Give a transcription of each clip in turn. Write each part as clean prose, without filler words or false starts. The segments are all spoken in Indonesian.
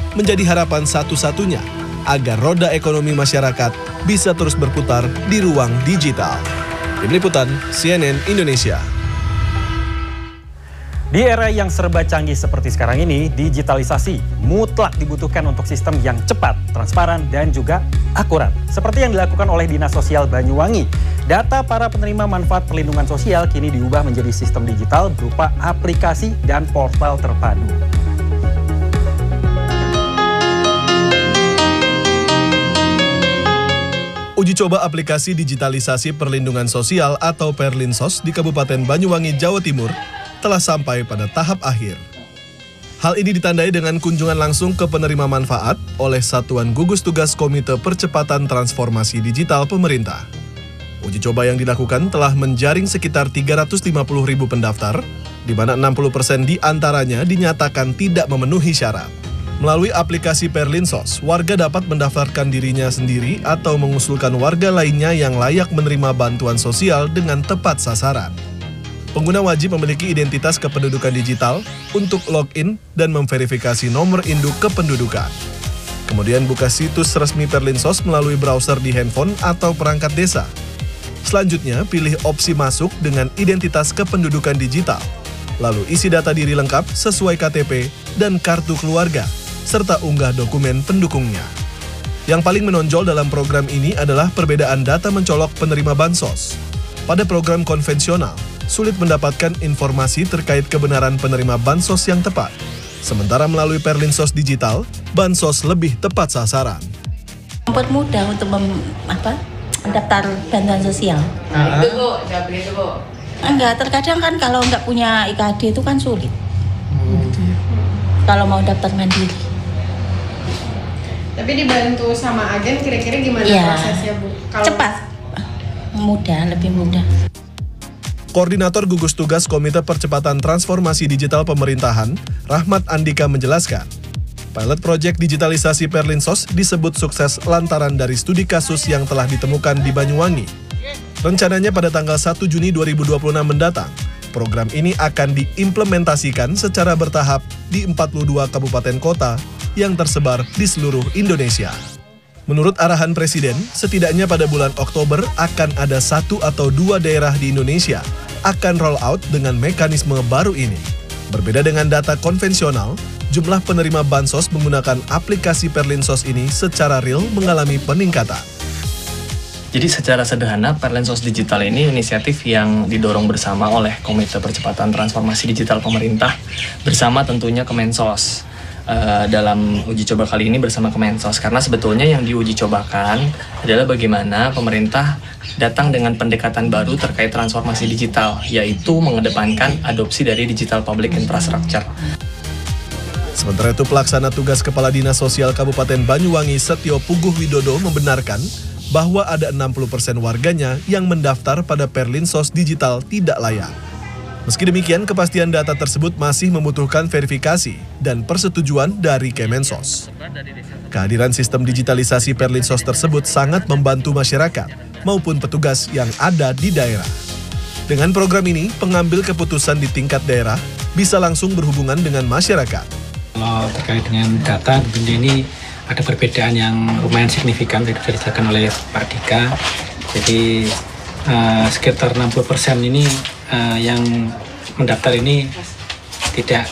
menjadi harapan satu-satunya agar roda ekonomi masyarakat bisa terus berputar di ruang digital. Tim Liputan CNN Indonesia. Di era yang serba canggih seperti sekarang ini, digitalisasi mutlak dibutuhkan untuk sistem yang cepat, transparan, dan juga akurat. Seperti yang dilakukan oleh Dinas Sosial Banyuwangi. Data para penerima manfaat perlindungan sosial kini diubah menjadi sistem digital berupa aplikasi dan portal terpadu. Uji coba aplikasi digitalisasi perlindungan sosial atau Perlinsos di Kabupaten Banyuwangi, Jawa Timur telah sampai pada tahap akhir. Hal ini ditandai dengan kunjungan langsung ke penerima manfaat oleh Satuan Gugus Tugas Komite Percepatan Transformasi Digital Pemerintah. Uji coba yang dilakukan telah menjaring sekitar 350.000 pendaftar, di mana 60% di antaranya dinyatakan tidak memenuhi syarat. Melalui aplikasi Perlinsos, warga dapat mendaftarkan dirinya sendiri atau mengusulkan warga lainnya yang layak menerima bantuan sosial dengan tepat sasaran. Pengguna wajib memiliki identitas kependudukan digital untuk login dan memverifikasi nomor induk kependudukan. Kemudian buka situs resmi Perlinsos melalui browser di handphone atau perangkat desa. Selanjutnya, pilih opsi masuk dengan identitas kependudukan digital. Lalu isi data diri lengkap sesuai KTP dan kartu keluarga, serta unggah dokumen pendukungnya. Yang paling menonjol dalam program ini adalah perbedaan data mencolok penerima bansos. Pada program konvensional, sulit mendapatkan informasi terkait kebenaran penerima bansos yang tepat. Sementara melalui Perlinsos digital, bansos lebih tepat sasaran. Membuat mudah untuk mendaftar bantuan sosial. Itu Bu, jawab itu Bu. Enggak, terkadang kan kalau nggak punya IKD itu kan sulit. Kalau mau daftar mandiri. Tapi dibantu sama agen kira-kira gimana prosesnya Bu? Cepat, mudah, lebih mudah. Koordinator Gugus Tugas Komite Percepatan Transformasi Digital Pemerintahan, Rahmat Andika menjelaskan, pilot proyek digitalisasi Perlinsos disebut sukses lantaran dari studi kasus yang telah ditemukan di Banyuwangi. Rencananya pada tanggal 1 Juni 2026 mendatang, program ini akan diimplementasikan secara bertahap di 42 kabupaten kota yang tersebar di seluruh Indonesia. Menurut arahan Presiden, setidaknya pada bulan Oktober akan ada 1 atau 2 daerah di Indonesia akan roll out dengan mekanisme baru ini. Berbeda dengan data konvensional, jumlah penerima bansos menggunakan aplikasi Perlinsos ini secara real mengalami peningkatan. Jadi secara sederhana, Perlinsos Digital ini inisiatif yang didorong bersama oleh Komite Percepatan Transformasi Digital Pemerintah bersama tentunya Kemensos. Dalam uji coba kali ini bersama Kemensos, karena sebetulnya yang diuji cobakan adalah bagaimana pemerintah datang dengan pendekatan baru terkait transformasi digital, yaitu mengedepankan adopsi dari digital public infrastructure. Sementara itu, pelaksana tugas Kepala Dinas Sosial Kabupaten Banyuwangi Setio Puguh Widodo membenarkan bahwa ada 60% warganya yang mendaftar pada Perlinsos digital tidak layak. Meski demikian, kepastian data tersebut masih membutuhkan verifikasi dan persetujuan dari Kemensos. Kehadiran sistem digitalisasi Perlinsos tersebut sangat membantu masyarakat maupun petugas yang ada di daerah. Dengan program ini, pengambil keputusan di tingkat daerah bisa langsung berhubungan dengan masyarakat. Kalau terkait dengan data, tentunya ini ada perbedaan yang lumayan signifikan yang dijelaskan oleh Pak Dika. Jadi sekitar 60% ini yang mendaftar ini tidak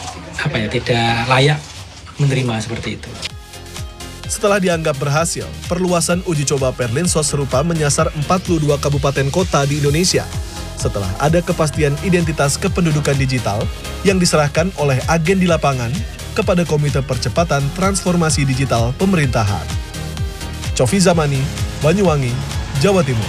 layak menerima seperti itu. Setelah dianggap berhasil, perluasan uji coba Perlinsos serupa menyasar 42 kabupaten kota di Indonesia. Setelah ada kepastian identitas kependudukan digital yang diserahkan oleh agen di lapangan kepada Komite Percepatan Transformasi Digital Pemerintahan. Cofi Zamani, Banyuwangi, Jawa Timur.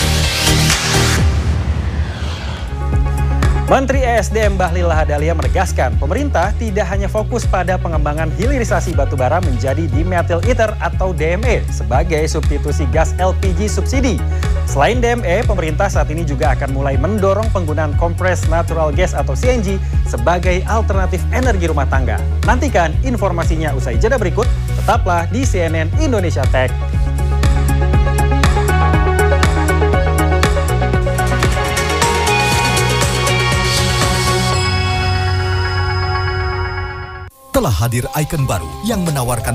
Menteri ESDM Bahlil Lahadalia menegaskan pemerintah tidak hanya fokus pada pengembangan hilirisasi batubara menjadi dimethyl ether atau DME sebagai substitusi gas LPG subsidi. Selain DME, pemerintah saat ini juga akan mulai mendorong penggunaan compressed natural gas atau CNG sebagai alternatif energi rumah tangga. Nantikan informasinya usai jeda berikut, tetaplah di CNN Indonesia Tech. Telah hadir ikon baru yang menawarkan